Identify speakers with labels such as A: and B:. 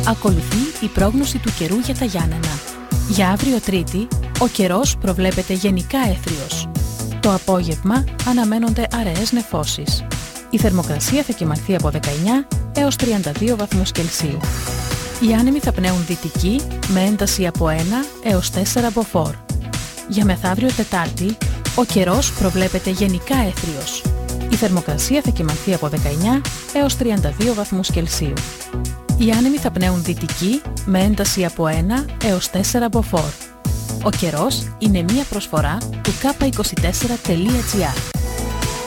A: Ακολουθεί η πρόγνωση του καιρού για τα Γιάννενα. Για αύριο Τρίτη, ο καιρός προβλέπεται γενικά έθριος. Το απόγευμα αναμένονται αραιές νεφώσεις. Η θερμοκρασία θα κυμανθεί από 19 έως 32 βαθμούς Κελσίου. Οι άνεμοι θα πνέουν δυτική με ένταση από 1 έως 4 μποφόρ. Για μεθαύριο Τετάρτη, ο καιρός προβλέπεται γενικά έθριος. Η θερμοκρασία θα κυμανθεί από 19 έως 32 βαθμούς Κελσίου. Οι άνεμοι θα πνέουν δυτική με ένταση από 1 έως 4 μποφόρ. Ο καιρός είναι μία προσφορά του K24.gr.